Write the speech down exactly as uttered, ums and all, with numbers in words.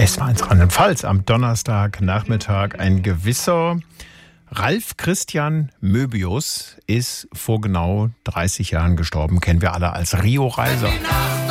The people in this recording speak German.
Es war eins Rheinland-Pfalz am Donnerstagnachmittag. Ein gewisser Ralf Christian Möbius ist vor genau dreißig Jahren gestorben. Kennen wir alle als Rio Reiser.